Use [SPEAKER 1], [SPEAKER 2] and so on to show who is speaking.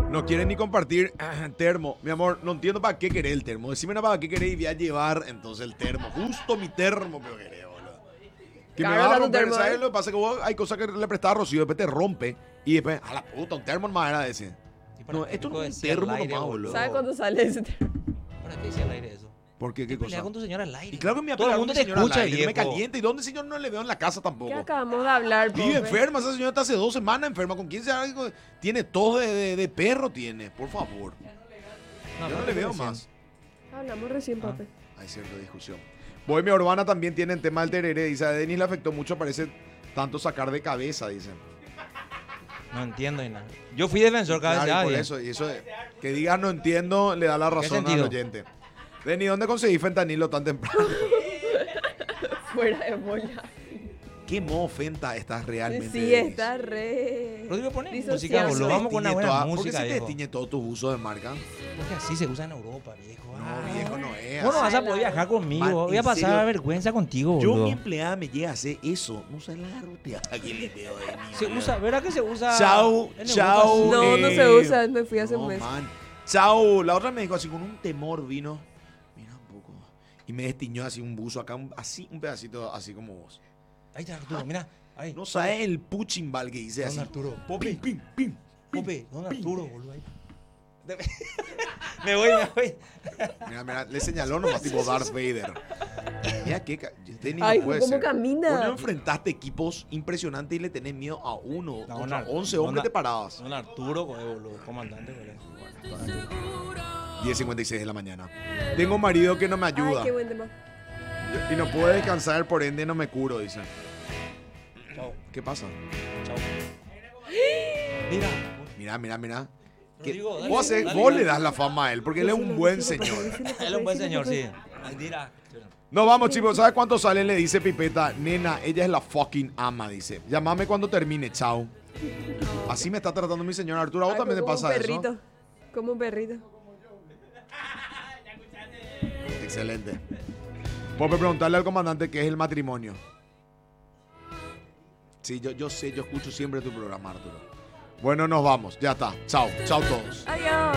[SPEAKER 1] No quieren ni compartir termo. Mi amor, no entiendo para qué querés el termo. Decime para qué querés y voy a llevar entonces el termo. Justo mi termo que querés, boludo. Que me va a romper, ¿sabes? Lo que pasa es que vos hay cosas que le prestás a Rocío, después te rompe. Y después, a la puta, un termo nomás era de ese. No, esto no es un termo nomás, boludo.
[SPEAKER 2] ¿Sabes cuándo sale ese termo?
[SPEAKER 3] ¿Para qué dice al aire eso?
[SPEAKER 1] ¿Por qué? ¿Qué cosa?
[SPEAKER 3] Pelea con tu señora al aire.
[SPEAKER 1] Y claro que me
[SPEAKER 3] Todo el mundo te escucha,
[SPEAKER 1] no me
[SPEAKER 3] viejo.
[SPEAKER 1] caliente. ¿Y dónde, señor? No le veo en la casa tampoco.
[SPEAKER 2] ¿Qué acabamos de hablar,
[SPEAKER 1] Vive
[SPEAKER 2] pobre?
[SPEAKER 1] enferma, esa señora está hace 2 semanas enferma. ¿Con quién se algo? Tiene tos de perro, tiene. Por favor. Yo no le veo más.
[SPEAKER 2] Hablamos recién, papi.
[SPEAKER 1] Hay cierta discusión. Bohemia Urbana también tiene el tema del tereré. Dice, a Denis le afectó mucho, parece tanto sacar de cabeza, dicen.
[SPEAKER 3] No entiendo ni nada. Yo fui defensor cada
[SPEAKER 1] Claro, y
[SPEAKER 3] vez.
[SPEAKER 1] por eso, y eso de, que digas no entiendo, le da la razón al
[SPEAKER 3] sentido?
[SPEAKER 1] oyente. Denis, ¿dónde conseguí fentanilo tan temprano?
[SPEAKER 2] Fuera de bola.
[SPEAKER 1] ¿Qué modo fenta estás realmente?
[SPEAKER 2] Sí,
[SPEAKER 1] Denis?
[SPEAKER 2] está re...
[SPEAKER 3] Rodrigo, pone
[SPEAKER 2] Disociado.
[SPEAKER 3] música,
[SPEAKER 1] ¿Por qué se
[SPEAKER 3] boludo.
[SPEAKER 1] te
[SPEAKER 3] Vamos con una
[SPEAKER 1] destiñe
[SPEAKER 3] buena
[SPEAKER 1] toda- ¿Por qué
[SPEAKER 3] música,
[SPEAKER 1] se te
[SPEAKER 3] viejo.
[SPEAKER 1] destiñe todo tu uso de marca?
[SPEAKER 3] Porque así se usa en Europa, viejo.
[SPEAKER 1] No, viejo, no es
[SPEAKER 3] Vos no
[SPEAKER 1] así.
[SPEAKER 3] vas a poder viajar conmigo.
[SPEAKER 1] Man,
[SPEAKER 3] Voy a
[SPEAKER 1] en
[SPEAKER 3] pasar
[SPEAKER 1] serio.
[SPEAKER 3] vergüenza contigo,
[SPEAKER 1] Yo,
[SPEAKER 3] boludo.
[SPEAKER 1] mi empleada me llega a hacer eso. No sé la garroteada que le veo de mí.
[SPEAKER 3] Se usa, ¿verdad que se usa?
[SPEAKER 1] Chao,
[SPEAKER 3] en
[SPEAKER 1] chao.
[SPEAKER 3] Europa?
[SPEAKER 2] No, no se usa, me fui hace un
[SPEAKER 1] No,
[SPEAKER 2] mes.
[SPEAKER 1] man. Chao. La otra me dijo así con un temor, vino. Mira un poco. Y me destiñó así un buzo acá, así un pedacito así como vos.
[SPEAKER 3] Ahí está Arturo, mira. Ahí.
[SPEAKER 1] No sabes el puchimbal que hice
[SPEAKER 3] Don
[SPEAKER 1] así.
[SPEAKER 3] Arturo.
[SPEAKER 1] Pim, pim, pim.
[SPEAKER 3] Pope, don Arturo, boludo. Ahí. Me voy.
[SPEAKER 1] Mira, le señaló nomás tipo Darth Vader. Mira qué. Denis
[SPEAKER 2] Ay,
[SPEAKER 1] no puede
[SPEAKER 2] ¿cómo
[SPEAKER 1] ser.
[SPEAKER 2] camina?
[SPEAKER 1] Vos no enfrentaste equipos impresionantes y le tenés miedo a uno.
[SPEAKER 3] No,
[SPEAKER 1] Contra
[SPEAKER 3] no,
[SPEAKER 1] 11
[SPEAKER 3] no,
[SPEAKER 1] hombres
[SPEAKER 3] no.
[SPEAKER 1] te parabas.
[SPEAKER 3] Don Arturo, boludo, comandante, boludo.
[SPEAKER 1] 10:56 de la mañana. Tengo un marido que no me ayuda.
[SPEAKER 2] Ay, qué buen tema.
[SPEAKER 1] Y no puedo descansar, por ende no me curo, dice.
[SPEAKER 3] Chao,
[SPEAKER 1] ¿Qué pasa?
[SPEAKER 3] chao. Mira.
[SPEAKER 1] Mira. Que
[SPEAKER 3] Rodrigo, dale,
[SPEAKER 1] vos
[SPEAKER 3] dale,
[SPEAKER 1] vos
[SPEAKER 3] dale.
[SPEAKER 1] le das la fama a él, porque él es un buen señor.
[SPEAKER 3] Él es un buen señor, sí. Ay, mira.
[SPEAKER 1] No, vamos, chicos. ¿Sabes cuánto sale? Le dice Pipeta. Nena, ella es la fucking ama, dice. Llámame cuando termine, chao. Así me está tratando mi señor Arturo. ¿A vos
[SPEAKER 2] Ay,
[SPEAKER 1] también te
[SPEAKER 2] como
[SPEAKER 1] pasa
[SPEAKER 2] un
[SPEAKER 1] eso?
[SPEAKER 2] perrito. Como un perrito.
[SPEAKER 1] Excelente. Puedo preguntarle al comandante qué es el matrimonio. Sí, yo sé, yo escucho siempre tu programa, Arturo. Bueno, nos vamos. Ya está. Chao. Chao todos.
[SPEAKER 2] Adiós.